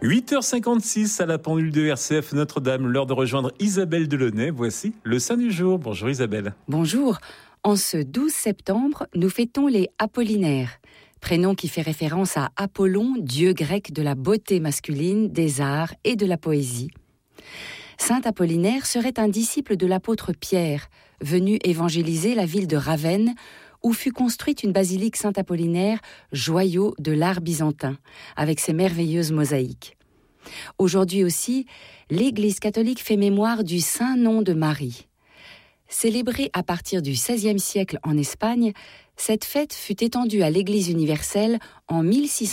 8h56 à la pendule de RCF Notre-Dame, l'heure de rejoindre Isabelle Delaunay. Voici le saint du jour. Bonjour Isabelle. Bonjour. En ce 12 septembre, nous fêtons les Apollinaires, prénom qui fait référence à Apollon, dieu grec de la beauté masculine, des arts et de la poésie. Saint Apollinaire serait un disciple de l'apôtre Pierre, venu évangéliser la ville de Ravenne, où fut construite une basilique Saint-Apollinaire, joyau de l'art byzantin, avec ses merveilleuses mosaïques. Aujourd'hui aussi, l'Église catholique fait mémoire du Saint Nom de Marie. Célébrée à partir du XVIe siècle en Espagne, cette fête fut étendue à l'Église universelle en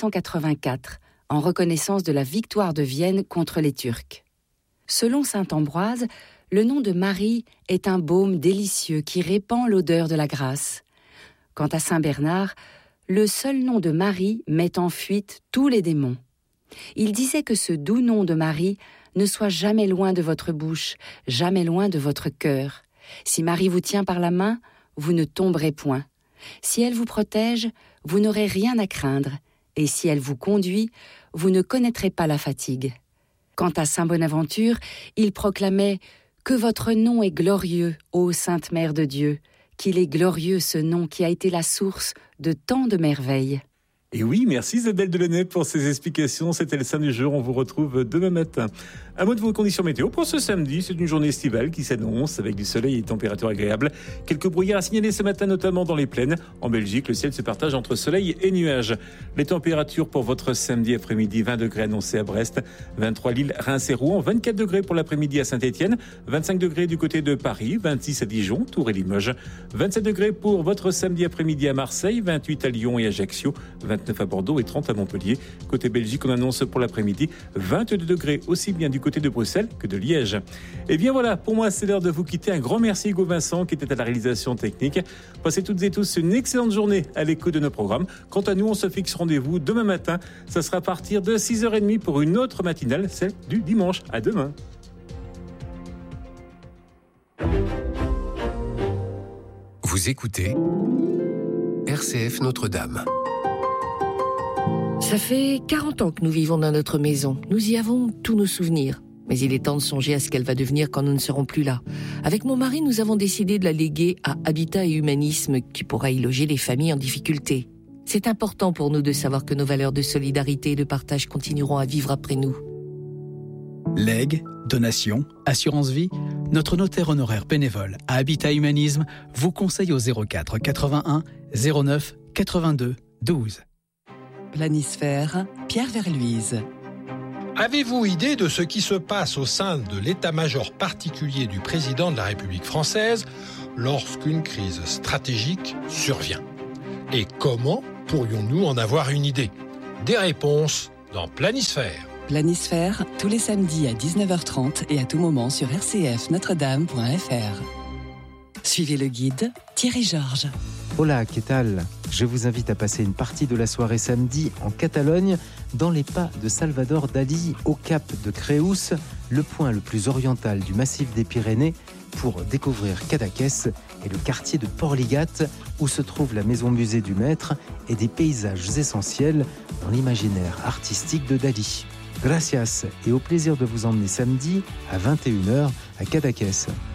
1684, en reconnaissance de la victoire de Vienne contre les Turcs. Selon saint Ambroise, le nom de Marie est un baume délicieux qui répand l'odeur de la grâce. Quant à saint Bernard, le seul nom de Marie met en fuite tous les démons. Il disait que ce doux nom de Marie ne soit jamais loin de votre bouche, jamais loin de votre cœur. Si Marie vous tient par la main, vous ne tomberez point. Si elle vous protège, vous n'aurez rien à craindre. Et si elle vous conduit, vous ne connaîtrez pas la fatigue. Quant à saint Bonaventure, il proclamait « Que votre nom est glorieux, ô Sainte Mère de Dieu !» qu'il est glorieux ce nom qui a été la source de tant de merveilles. Et oui, merci Isabelle Delaunay pour ces explications. C'était le saint du jour, on vous retrouve demain matin. Un mot de vos conditions météo pour ce samedi, c'est une journée estivale qui s'annonce avec du soleil et des températures agréables. Quelques brouillards à signaler ce matin, notamment dans les plaines. En Belgique, le ciel se partage entre soleil et nuages. Les températures pour votre samedi après-midi, 20 degrés annoncés à Brest, 23 Lille, Reims et Rouen, 24 degrés pour l'après-midi à Saint-Étienne, 25 degrés du côté de Paris, 26 à Dijon, Tours et Limoges, 27 degrés pour votre samedi après-midi à Marseille, 28 à Lyon et Ajaccio, 29 à Bordeaux et 30 à Montpellier. Côté Belgique, on annonce pour l'après-midi 22 degrés aussi bien du côté de Bruxelles que de Liège. Et bien voilà, pour moi c'est l'heure de vous quitter. Un grand merci Hugo Vincent qui était à la réalisation technique. Passez toutes et tous une excellente journée à l'écoute de nos programmes. Quant à nous, on se fixe rendez-vous demain matin. Ça sera à partir de 6h30 pour une autre matinale, celle du dimanche. À demain. Vous écoutez RCF Notre-Dame. Ça fait 40 ans que nous vivons dans notre maison. Nous y avons tous nos souvenirs. Mais il est temps de songer à ce qu'elle va devenir quand nous ne serons plus là. Avec mon mari, nous avons décidé de la léguer à Habitat et Humanisme, qui pourra y loger les familles en difficulté. C'est important pour nous de savoir que nos valeurs de solidarité et de partage continueront à vivre après nous. Legs, donations, assurance vie, notre notaire honoraire bénévole à Habitat Humanisme vous conseille au 04 81 09 82 12. Planisphère, Pierre Verluise. Avez-vous idée de ce qui se passe au sein de l'état-major particulier du président de la République française lorsqu'une crise stratégique survient ? Et comment pourrions-nous en avoir une idée ? Des réponses dans Planisphère. Planisphère, tous les samedis à 19h30 et à tout moment sur rcfnotredame.fr. Suivez le guide Thierry Georges. Hola, ¿qué tal ? Je vous invite à passer une partie de la soirée samedi en Catalogne, dans les pas de Salvador Dalí, au cap de Creus, le point le plus oriental du massif des Pyrénées, pour découvrir Cadaqués et le quartier de Porligat, où se trouve la maison-musée du maître et des paysages essentiels dans l'imaginaire artistique de Dalí. Gracias et au plaisir de vous emmener samedi à 21h à Cadaqués.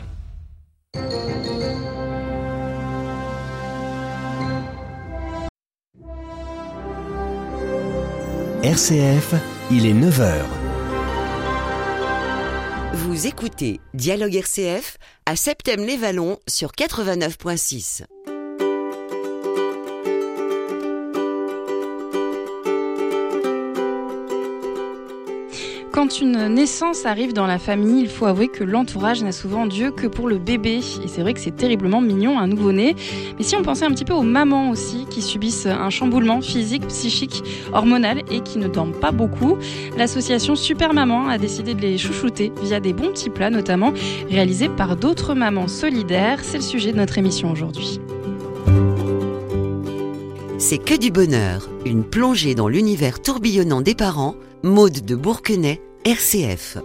RCF, il est 9h. Vous écoutez Dialogue RCF à Septem-les-Vallons sur 89.6. Quand une naissance arrive dans la famille, il faut avouer que l'entourage n'a souvent Dieu que pour le bébé. Et c'est vrai que c'est terriblement mignon, un nouveau-né. Mais si on pensait un petit peu aux mamans aussi, qui subissent un chamboulement physique, psychique, hormonal et qui ne dorment pas beaucoup, l'association Super Maman a décidé de les chouchouter via des bons petits plats, notamment réalisés par d'autres mamans solidaires. C'est le sujet de notre émission aujourd'hui. C'est que du bonheur, une plongée dans l'univers tourbillonnant des parents. Maude de Bourquenay, RCF.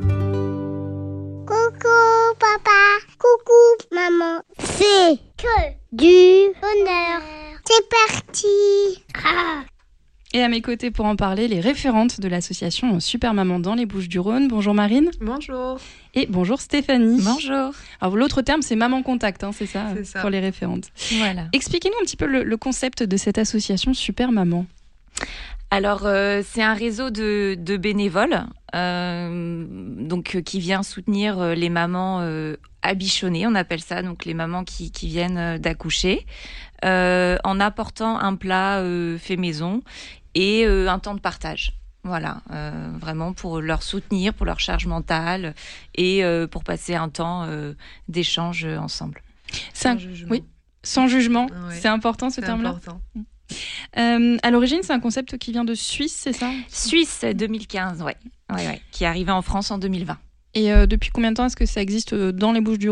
Coucou papa, coucou maman. C'est que du bonheur. C'est parti. Et à mes côtés pour en parler, les référentes de l'association Super Maman dans les Bouches-du-Rhône. Bonjour Marine. Bonjour. Et bonjour Stéphanie. Bonjour. Alors l'autre terme, c'est maman contact, hein, c'est ça, pour les référentes. Voilà. Expliquez-nous un petit peu le concept de cette association Super Maman. Alors, c'est un réseau de bénévoles qui vient soutenir les mamans abichonnées, on appelle ça, donc les mamans qui viennent d'accoucher, en apportant un plat fait maison et un temps de partage. Voilà, vraiment pour leur soutenir, pour leur charge mentale et pour passer un temps d'échange ensemble. Sans jugement. Oui, sans jugement. Ouais. C'est important ce terme-là. Important. À l'origine, c'est un concept qui vient de Suisse, c'est ça ? Suisse 2015, ouais, qui est arrivé en France en 2020. Et depuis combien de temps est-ce que ça existe dans les Bouches-du-Rhône ?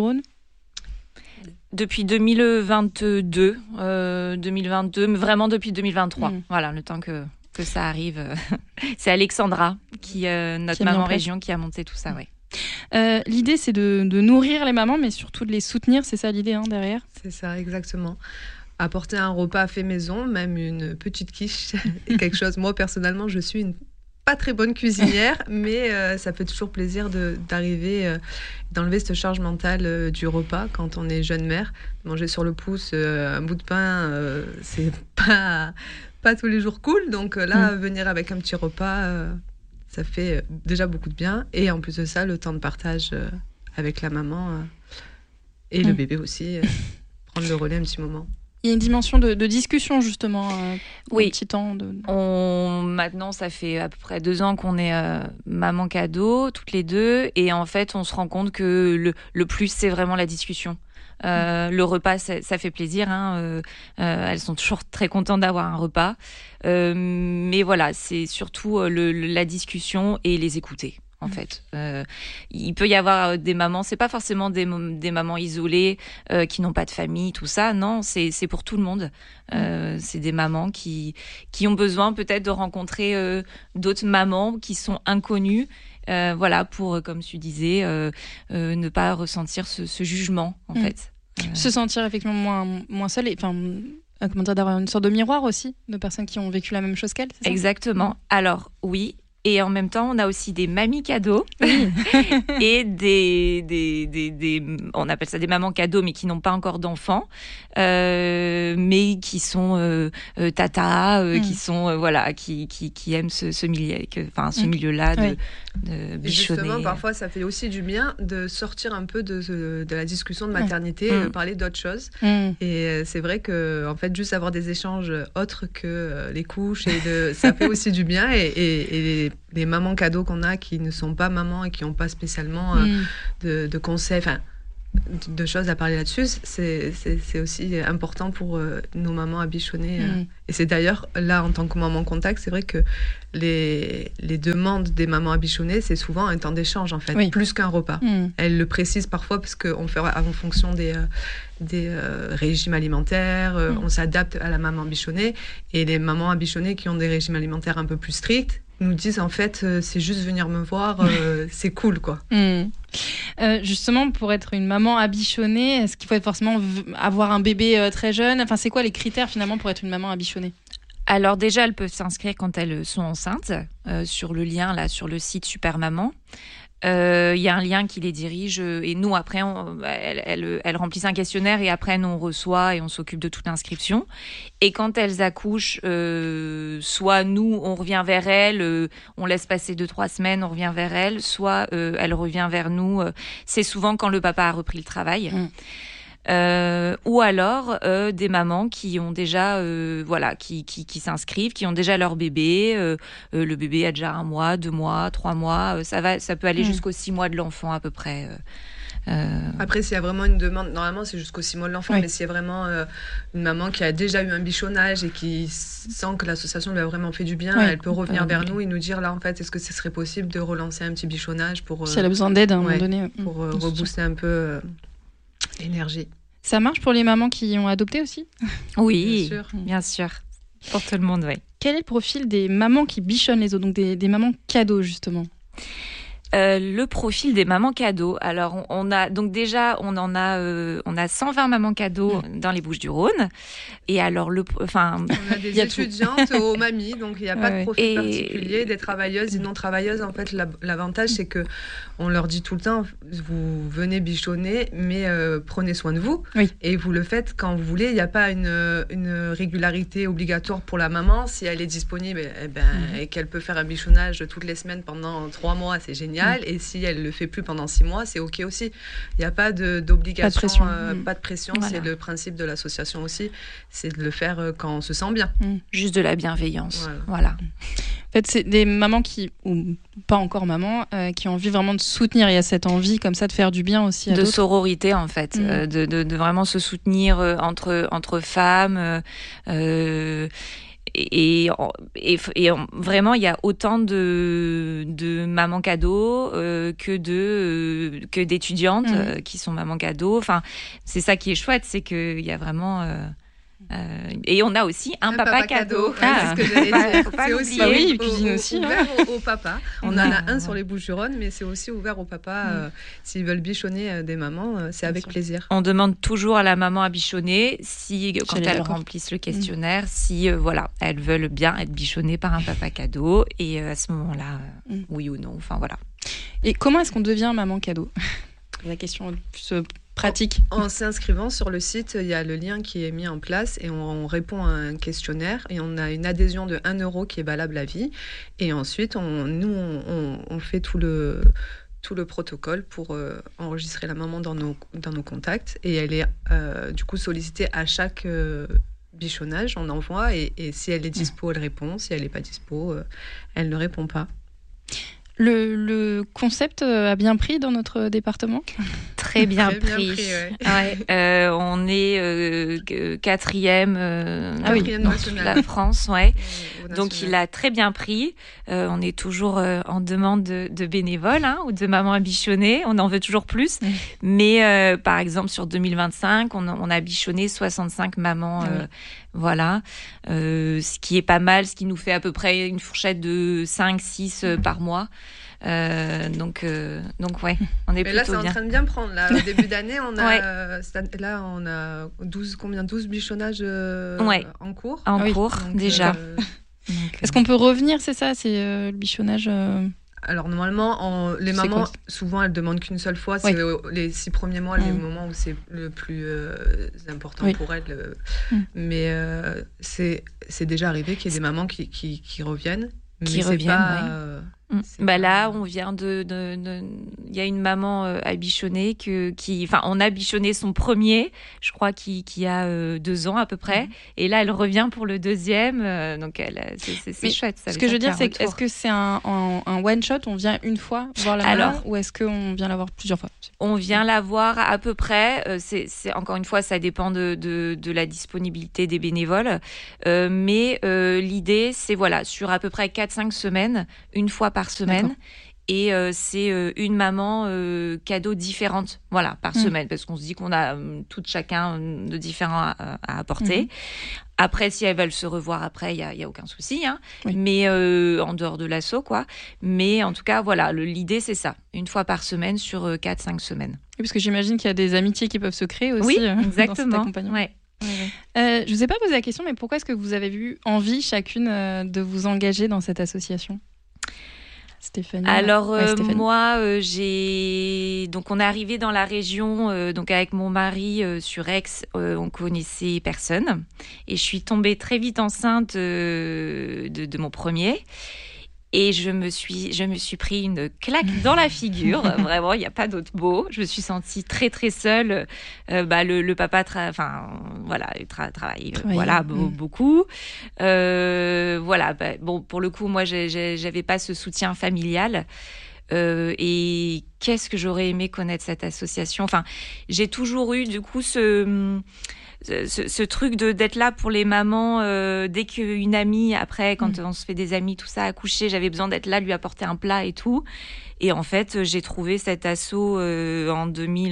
Depuis 2022, mais vraiment depuis 2023. Voilà, le temps que ça arrive. C'est Alexandra, notre maman région, qui a monté tout ça, ouais. L'idée, c'est de nourrir les mamans, mais surtout de les soutenir, c'est ça l'idée derrière ? C'est ça, exactement. Apporter un repas fait maison, même une petite quiche, et quelque chose. Moi, personnellement, je suis une pas très bonne cuisinière, mais ça fait toujours plaisir d'arriver, d'enlever cette charge mentale du repas quand on est jeune mère. Manger sur le pouce un bout de pain, c'est pas tous les jours cool. Donc là, venir avec un petit repas, ça fait déjà beaucoup de bien. Et en plus de ça, le temps de partage avec la maman et le bébé aussi, prendre le relais un petit moment. Il y a une dimension de discussion, justement, oui. Un petit temps. Maintenant, ça fait à peu près 2 ans qu'on est maman cadeau, toutes les deux. Et en fait, on se rend compte que le plus, c'est vraiment la discussion. Le repas, ça fait plaisir. Elles sont toujours très contentes d'avoir un repas. Mais voilà, c'est surtout la discussion et les écouter. En fait, il peut y avoir des mamans, c'est pas forcément des mamans isolées qui n'ont pas de famille, tout ça. Non, c'est pour tout le monde. C'est des mamans qui ont besoin peut-être de rencontrer d'autres mamans qui sont inconnues. Pour, comme tu disais, ne pas ressentir ce jugement, en fait. Se sentir effectivement moins seule et d'avoir une sorte de miroir aussi de personnes qui ont vécu la même chose qu'elle. C'est ça ? Exactement. Alors oui. Et en même temps, on a aussi des mamies cadeaux et on appelle ça des mamans cadeaux, mais qui n'ont pas encore d'enfants, mais qui sont tata, qui sont qui aiment ce milieu-là de bichonner. Justement, parfois, ça fait aussi du bien de sortir un peu de la discussion de maternité, parler d'autres choses. Et c'est vrai que en fait, juste avoir des échanges autres que les couches, ça fait aussi du bien. Et les mamans cadeaux qu'on a qui ne sont pas mamans et qui n'ont pas spécialement de conseils, de choses à parler là-dessus, c'est aussi important pour nos mamans abichonnées. Et c'est d'ailleurs, là, en tant que maman contact, c'est vrai que les demandes des mamans abichonnées, c'est souvent un temps d'échange, en fait, plus qu'un repas. Elles le précisent parfois parce qu'on fait en fonction des régimes alimentaires, on s'adapte à la maman abichonnée. Et les mamans abichonnées qui ont des régimes alimentaires un peu plus stricts nous disent, en fait, c'est juste venir me voir, c'est cool, quoi. Justement, pour être une maman abichonnée, est-ce qu'il faut forcément avoir un bébé très jeune ? Enfin, c'est quoi les critères, finalement, pour être une maman abichonnée ? Alors déjà, elles peuvent s'inscrire quand elles sont enceintes, sur le lien, là, sur le site Super Maman. Il y a un lien qui les dirige et nous après elles remplissent un questionnaire et après nous on reçoit et on s'occupe de toute l'inscription et quand elles accouchent soit nous on revient vers elles, on laisse passer 2-3 semaines, on revient vers elles, soit elle revient vers nous, c'est souvent quand le papa a repris le travail. Ou alors des mamans qui ont déjà qui s'inscrivent, qui ont déjà leur bébé, le bébé a déjà 1 mois, 2 mois, 3 mois, ça peut aller jusqu'aux 6 mois de l'enfant à peu près. Après, s'il y a vraiment une demande, normalement c'est jusqu'aux 6 mois de l'enfant, mais s'il y a vraiment une maman qui a déjà eu un bichonnage et qui sent que l'association lui a vraiment fait du bien, elle peut revenir vers nous et nous dire là en fait, est-ce que ce serait possible de relancer un petit bichonnage pour si elle a besoin d'aide à un moment donné, pour rebooster un peu l'énergie. Ça marche pour les mamans qui ont adopté aussi ? Oui, bien sûr. Pour tout le monde, oui. Quel est le profil des mamans qui bichonnent les autres, donc des mamans cadeaux justement ? Le profil des mamans cadeaux. Alors, on a 120 mamans cadeaux dans les Bouches-du-Rhône. Et alors, on a des étudiantes aux mamies, donc il n'y a pas de profil particulier. Des travailleuses, des non-travailleuses. En fait, l'avantage, c'est que on leur dit tout le temps, vous venez bichonner, mais prenez soin de vous. Oui. Et vous le faites quand vous voulez. Il n'y a pas une régularité obligatoire pour la maman. Si elle est disponible et qu'elle peut faire un bichonnage toutes les semaines pendant 3 mois, c'est génial. Et si elle le fait plus pendant 6 mois, c'est OK aussi. Il n'y a pas d'obligation, pas de pression. Voilà. C'est le principe de l'association aussi, c'est de le faire quand on se sent bien. Juste de la bienveillance. Voilà. En fait, c'est des mamans ou pas encore mamans, qui ont envie vraiment de soutenir. Il y a cette envie comme ça de faire du bien aussi à d'autres. De sororité, en fait. De vraiment se soutenir entre femmes. Et vraiment, il y a autant de mamans cadeaux que d'étudiantes qui sont mamans cadeaux. Enfin, c'est ça qui est chouette, c'est qu'il y a vraiment... et on a aussi un papa cadeau. C'est ce que j'allais dire. C'est aussi ouvert au papa. On en a un sur les Bouches-du-Rhône, mais c'est aussi ouvert au papa. S'ils veulent bichonner des mamans, c'est avec plaisir. On demande toujours à la maman à bichonner quand elles remplissent le questionnaire, si elles veulent bien être bichonnées par un papa cadeau. Et à ce moment-là, oui ou non. Enfin voilà. Et comment est-ce qu'on devient maman cadeau ? La question plus pratique. En s'inscrivant sur le site, il y a le lien qui est mis en place et on répond à un questionnaire et on a une adhésion de 1 € qui est valable à vie. Et ensuite, on fait tout le protocole pour enregistrer la maman dans nos contacts. Et elle est du coup sollicitée à chaque bichonnage. On envoie et si elle est dispo, elle répond. Si elle n'est pas dispo, elle ne répond pas. Le concept a bien pris dans notre département ? Très bien pris. On est 4e dans la France. Donc il a très bien pris. On est toujours en demande de bénévoles ou de mamans à bichonner. On en veut toujours plus. Mais par exemple, sur 2025, on a bichonné 65 mamans. Voilà. Ce qui est pas mal, ce qui nous fait à peu près une fourchette de 5-6 par mois. Donc ouais, on est plutôt bien. Mais là, c'est en train de bien prendre. Là, au début d'année, on a 12 bichonnages en cours. En cours, donc, déjà. Est-ce qu'on peut revenir, c'est ça ? C'est le bichonnage Alors, normalement, les mamans, souvent, elles demandent qu'une seule fois. C'est les 6 premiers mois, les moments où c'est le plus important pour elles. Mais c'est déjà arrivé qu'il y ait des mamans qui reviennent. Qui reviennent, là, on vient il y a une maman à bichonner on a bichonné son premier, je crois, qui a 2 ans à peu près, et là elle revient pour le 2e, donc c'est chouette. Ça ce que je veux dire, c'est est-ce que c'est un one shot, on vient une fois voir la maman, ou est-ce qu'on vient la voir plusieurs fois ? On vient la voir à peu près. C'est encore une fois, ça dépend de la disponibilité des bénévoles, mais l'idée, c'est sur à peu près 4-5 semaines, une fois par semaine. D'accord. Et c'est une maman cadeau différente, par semaine, parce qu'on se dit qu'on a chacun de différents à apporter. Après, si elles veulent se revoir après, il y a aucun souci, mais en dehors de l'asso, quoi. Mais en tout cas, l'idée, c'est ça, une fois par semaine sur 4-5 semaines. Oui, parce que j'imagine qu'il y a des amitiés qui peuvent se créer aussi. Oui, exactement. Dans cet accompagnement. Je vous ai pas posé la question, mais pourquoi est-ce que vous avez eu envie chacune de vous engager dans cette association ? Stéphanie. Alors moi, donc on est arrivé dans la région, donc avec mon mari sur Aix, on connaissait personne, et je suis tombée très vite enceinte de mon premier. Et je me suis pris une claque dans la figure. Vraiment, il n'y a pas d'autre mot. Je me suis sentie très, très seule. Le papa travaille beaucoup. Pour le coup, moi, j'avais pas ce soutien familial. Et qu'est-ce que j'aurais aimé connaître cette association. Enfin, j'ai toujours eu, du coup, ce truc d'être là pour les mamans dès qu'une amie, après, quand on se fait des amis, tout ça, a couché, j'avais besoin d'être là, lui apporter un plat et tout. Et en fait, j'ai trouvé cet asso en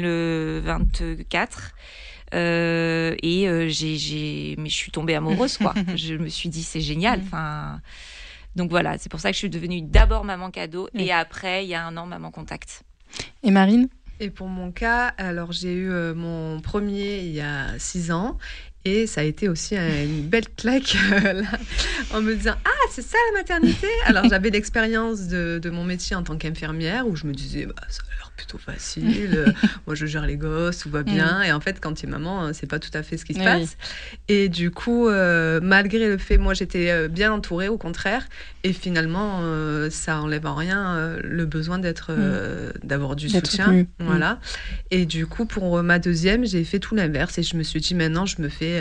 2024. Mais je suis tombée amoureuse, quoi. Je me suis dit, c'est génial. Enfin, Donc voilà, c'est pour ça que je suis devenue d'abord maman cadeau et après, il y a 1 an, maman contact. Et Marine ? Et pour mon cas, alors j'ai eu mon premier il y a 6 ans. Et ça a été aussi une belle claque là, en me disant « Ah, c'est ça la maternité ?» Alors, j'avais l'expérience de mon métier en tant qu'infirmière où je me disais « Ça a l'air plutôt facile. Moi, je gère les gosses, tout va bien. » Et en fait, quand tu es maman, c'est pas tout à fait ce qui se passe. Et du coup, malgré le fait, moi, j'étais bien entourée, au contraire. Et finalement, ça enlève en rien le besoin d'avoir du soutien. Voilà. Et du coup, pour ma deuxième, j'ai fait tout l'inverse. Et je me suis dit, maintenant, je me fais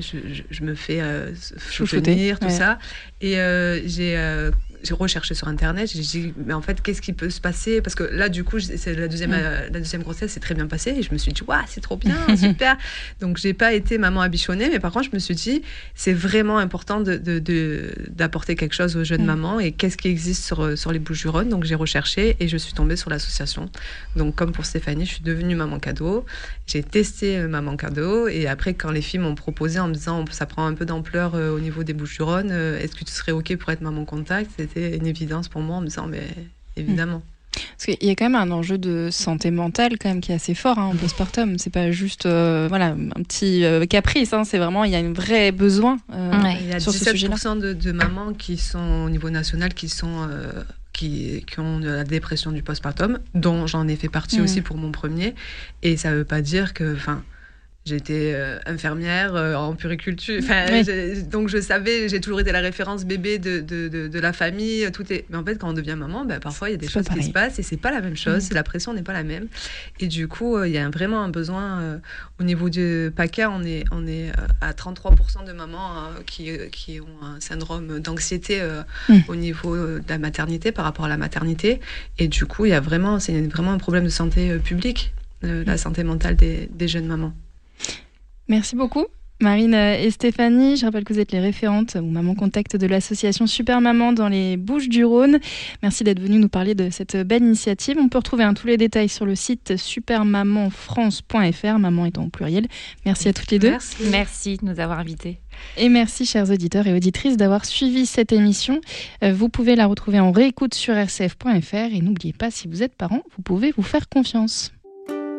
soutenir, tout ça. Et j'ai recherché sur Internet. J'ai dit, mais en fait, qu'est-ce qui peut se passer ? Parce que là, du coup, c'est la deuxième grossesse s'est très bien passée. Et je me suis dit, waouh, c'est trop bien, super. Donc, j'ai pas été maman abichonnée. Mais par contre, je me suis dit, c'est vraiment important d'apporter quelque chose aux jeunes mamans. Et qu'est-ce qui existe sur les Bouches-du-Rhône ? Donc, j'ai recherché et je suis tombée sur l'association. Donc, comme pour Stéphanie, je suis devenue maman cadeau. J'ai testé maman cadeau. Et après, quand les filles m'ont proposé en me disant, ça prend un peu d'ampleur au niveau des Bouches-du-Rhône, est-ce que tu serais OK pour être maman contact ? C'était une évidence pour moi en me disant, mais évidemment. Parce qu'il y a quand même un enjeu de santé mentale quand même qui est assez fort en postpartum. C'est pas juste un petit caprice. C'est vraiment, il y a un vrai besoin il y a sur 17% de mamans qui sont au niveau national qui ont de la dépression du postpartum, dont j'en ai fait partie aussi pour mon premier. Et ça veut pas dire que... J'étais infirmière en puériculture. Donc je savais, j'ai toujours été la référence bébé de la famille. Mais en fait, quand on devient maman, parfois il y a des choses qui se passent et c'est pas la même chose. La pression n'est pas la même. Et du coup, il y a vraiment un besoin. Au niveau du PACA, on est à 33% de mamans qui ont un syndrome d'anxiété au niveau de la maternité par rapport à la maternité. Et du coup, c'est vraiment un problème de santé publique, la santé mentale des jeunes mamans. Merci beaucoup, Marine et Stéphanie. Je rappelle que vous êtes les référentes ou maman contact de l'association Super Maman dans les Bouches-du-Rhône. Merci d'être venues nous parler de cette belle initiative. On peut retrouver tous les détails sur le site supermamanfrance.fr, maman étant au pluriel. Merci à toutes les deux. Merci de nous avoir invités. Et merci, chers auditeurs et auditrices, d'avoir suivi cette émission. Vous pouvez la retrouver en réécoute sur rcf.fr. Et n'oubliez pas, si vous êtes parents, vous pouvez vous faire confiance.